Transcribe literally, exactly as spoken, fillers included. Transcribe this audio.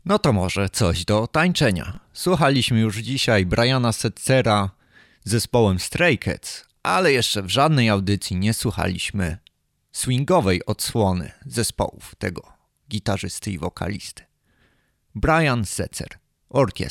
No to może coś do tańczenia. Słuchaliśmy już dzisiaj Briana Setzera z zespołem Stray Cats, ale jeszcze w żadnej audycji nie słuchaliśmy swingowej odsłony zespołów tego gitarzysty i wokalisty. Brian Setzer, orkiestra.